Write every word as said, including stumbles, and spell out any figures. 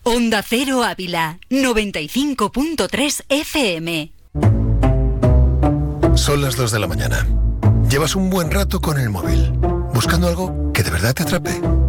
Onda Cero Ávila, noventa y cinco punto tres F M. Son las dos de la mañana. Llevas un buen rato con el móvil, buscando algo que de verdad te atrape.